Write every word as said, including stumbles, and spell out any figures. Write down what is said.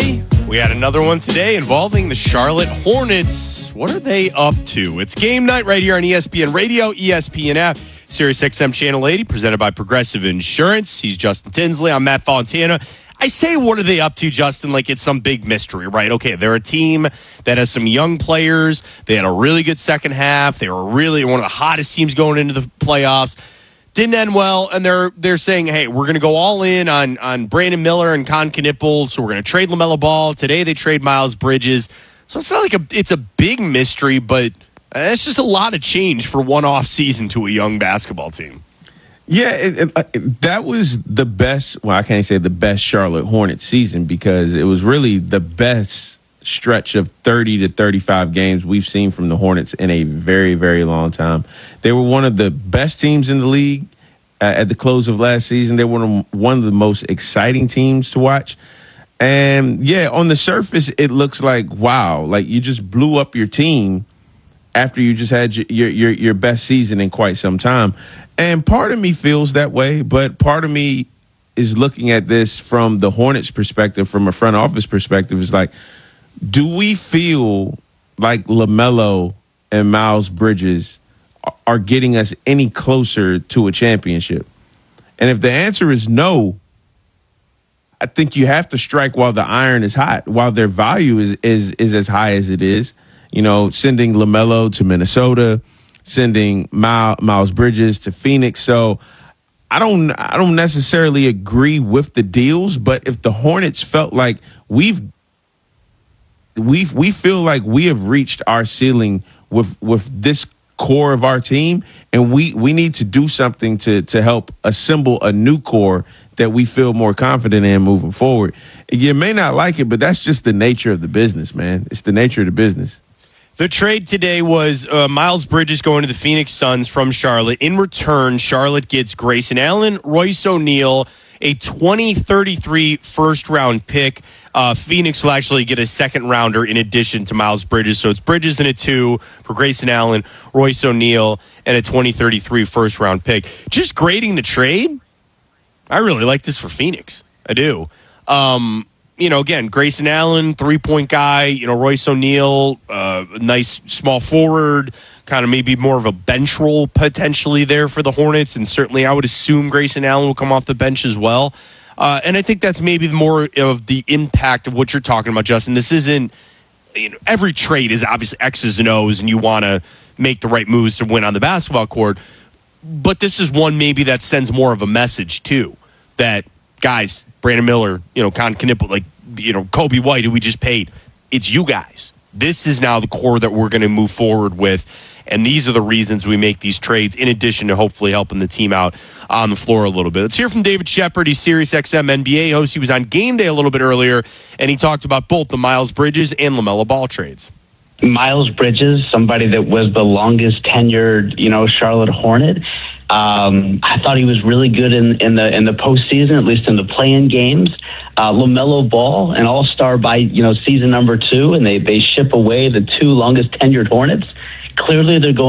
boy. We had another one today involving the Charlotte Hornets. What are they up to? It's game night right here on E S P N Radio, E S P N app, Sirius X M Channel eighty, presented by Progressive Insurance. He's Justin Tinsley. I'm Matt Fontana. I say, what are they up to, Justin, like it's some big mystery, right? Okay, they're a team that has some young players. They had a really good second half. They were really one of the hottest teams going into the playoffs. Didn't end well, and they're they're saying, hey, we're going to go all in on, on Brandon Miller and Con Knippel, so we're going to trade LaMelo Ball. Today they trade Miles Bridges. So it's not like a it's a big mystery, but it's just a lot of change for one off season to a young basketball team. Yeah, it, it, that was the best. Well, I can't say the best Charlotte Hornets season because it was really the best stretch of thirty to thirty-five games we've seen from the Hornets in a very, very long time. They were one of the best teams in the league uh, at the close of last season. They were one of the most exciting teams to watch. And, yeah, on the surface, it looks like, wow, like you just blew up your team after you just had your your your best season in quite some time. And part of me feels that way, but part of me is looking at this from the Hornets' perspective, from a front office perspective, is like, do we feel like LaMelo and Miles Bridges are getting us any closer to a championship? And if the answer is no, I think you have to strike while the iron is hot, while their value is is is as high as it is. You know, sending LaMelo to Minnesota, sending Miles Bridges to Phoenix. So I don't I don't necessarily agree with the deals, but if the Hornets felt like we've we we feel like we have reached our ceiling with with this core of our team, and we we need to do something to to help assemble a new core that we feel more confident in moving forward. You may not like it, but that's just the nature of the business, man. It's the nature of the business. The trade today was uh, Miles Bridges going to the Phoenix Suns from Charlotte. In return, Charlotte gets Grayson Allen, Royce O'Neal, a twenty thirty-three first-round pick. Uh, Phoenix will actually get a second-rounder in addition to Miles Bridges. So it's Bridges and a two for Grayson Allen, Royce O'Neal, and a twenty thirty-three first-round pick. Just grading the trade, I really like this for Phoenix. I do. Um You know, again, Grayson Allen, three-point guy. You know, Royce O'Neal, uh, nice small forward, kind of maybe more of a bench role potentially there for the Hornets. And certainly I would assume Grayson Allen will come off the bench as well. Uh, and I think that's maybe more of the impact of what you're talking about, Justin. This isn't, you know, every trade is obviously X's and O's, and you want to make the right moves to win on the basketball court. But this is one maybe that sends more of a message, too, that guys, Brandon Miller, you know, Con Knippel, like, you know, Kobe White, who we just paid. It's you guys. This is now the core that we're going to move forward with. And these are the reasons we make these trades, in addition to hopefully helping the team out on the floor a little bit. Let's hear from David Shepard. He's Sirius X M N B A host. He was on Game Day a little bit earlier, and he talked about both the Miles Bridges and LaMelo Ball trades. Miles Bridges, somebody that was the longest tenured, you know, Charlotte Hornet. Um, I thought he was really good in, in the in the postseason, at least in the play-in games. Uh, LaMelo Ball, an all-star by, you know, season number two, and they, they ship away the two longest tenured Hornets. Clearly, they're going